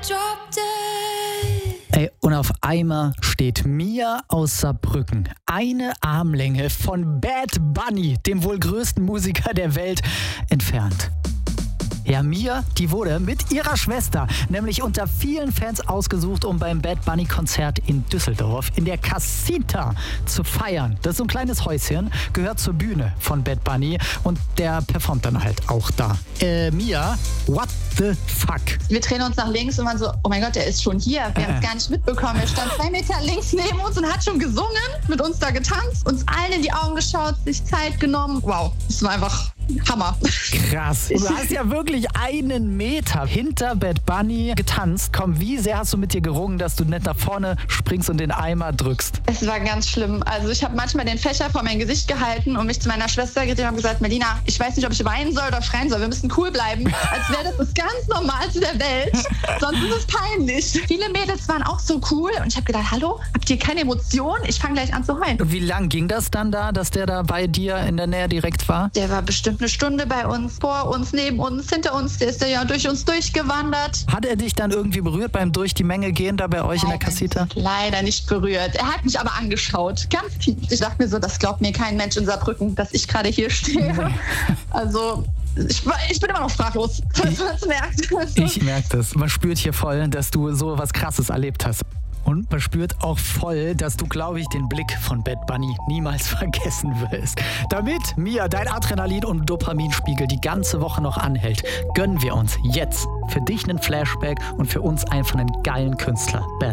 Ey, und auf einmal steht Mia aus Saarbrücken, eine Armlänge von Bad Bunny, dem wohl größten Musiker der Welt, entfernt. Ja, Mia, die wurde mit ihrer Schwester nämlich unter vielen Fans ausgesucht, um beim Bad Bunny Konzert in Düsseldorf in der Casita zu feiern. Das ist so ein kleines Häuschen, gehört zur Bühne von Bad Bunny und der performt dann halt auch da. Mia, what the fuck? Wir drehen uns nach links und waren so, oh mein Gott, der ist schon hier. Wir haben es gar nicht mitbekommen. Er stand 2 Meter links neben uns und hat schon gesungen, mit uns da getanzt, uns allen in die Augen geschaut, sich Zeit genommen. Wow, das war einfach Hammer. Krass. Du hast ja wirklich 1 Meter hinter Bad Bunny getanzt. Komm, wie sehr hast du mit dir gerungen, dass du nicht nach vorne springst und den Eimer drückst? Es war ganz schlimm. Also ich habe manchmal den Fächer vor mein Gesicht gehalten und mich zu meiner Schwester gedreht und habe gesagt, Melina, ich weiß nicht, ob ich weinen soll oder schreien soll. Wir müssen cool bleiben, als wäre das ganz Normalste der Welt. Sonst ist es peinlich. Viele Mädels waren auch so cool und ich habe gedacht, hallo, habt ihr keine Emotionen? Ich fange gleich an zu heulen. Und wie lang ging das dann da, dass der da bei dir in der Nähe direkt war? Der war bestimmt 1 Stunde bei uns, vor uns, neben uns, hinter uns. Der ist ja durch uns durchgewandert. Hat er dich dann irgendwie berührt beim durch die Menge gehen da bei euch in der Casita? Leider nicht berührt. Er hat mich aber angeschaut, ganz tief. Ich dachte mir so, das glaubt mir kein Mensch in Saarbrücken, dass ich gerade hier stehe. Also ich bin immer noch sprachlos. Das merkt. Ich merke das. Man spürt hier voll, dass du so was Krasses erlebt hast. Und man spürt auch voll, dass du, glaube ich, den Blick von Bad Bunny niemals vergessen wirst. Damit, Mia, dein Adrenalin- und Dopaminspiegel die ganze Woche noch anhält, gönnen wir uns jetzt für dich einen Flashback und für uns einfach einen geilen Künstler. Bad